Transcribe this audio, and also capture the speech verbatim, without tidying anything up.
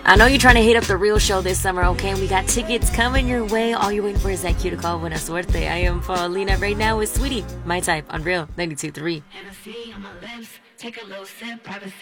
I know you're trying to hit up the real show this summer, okay? We got tickets coming your way. All you're waiting for is that cue to call Buena Suerte. I am Paulina right now with Sweetie, my type on Real ninety-two point three.